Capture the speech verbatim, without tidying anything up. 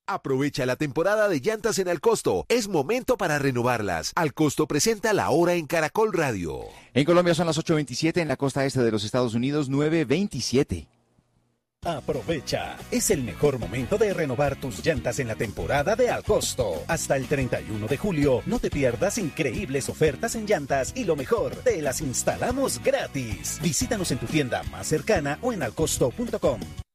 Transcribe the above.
Aprovecha la temporada de llantas en Alcosto. Es momento para renovarlas. Alcosto presenta La Hora en Caracol Radio. En Colombia son las ocho veintisiete, en la costa este de los Estados Unidos nueve veintisiete. Aprovecha, es el mejor momento de renovar tus llantas en la temporada de Alcosto. Hasta el treinta y uno de julio, no te pierdas increíbles ofertas en llantas y lo mejor, te las instalamos gratis. Visítanos en tu tienda más cercana o en alcosto punto com.